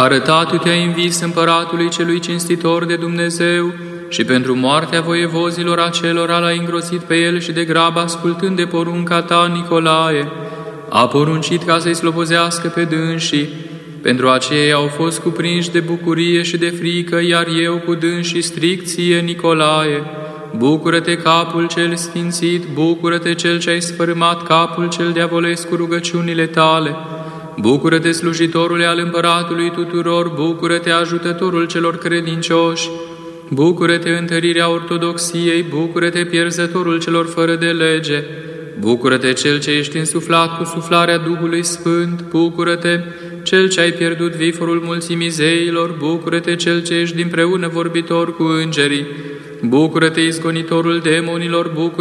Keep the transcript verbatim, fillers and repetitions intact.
arătatu-te-ai învis împăratului celui cinstitor de Dumnezeu și pentru moartea voievozilor acelora l-ai îngrozit pe el și de grabă ascultând de porunca ta, Nicolae, a poruncit ca să-i slobozească pe dânsii. Pentru aceea au fost cuprinși de bucurie și de frică, iar eu cu dânsii stric ție, Nicolae. Bucură-te, capul cel sfințit, bucură-te, cel ce ai sfărâmat capul cel diavolesc cu rugăciunile tale. Bucură-te, slujitorule al împăratului tuturor, bucură-te, ajutătorul celor credincioși. Bucură-te, întărirea ortodoxiei, bucură-te, pierzătorul celor fără de lege. Bucură-te, cel ce ești însuflat cu suflarea Duhului Sfânt, bucură-te, cel ce ai pierdut viforul mulțimii zeilor, bucură-te, cel ce ești dinpreună vorbitor cu îngerii. Bucură-te, izgonitorul demonilor, bucură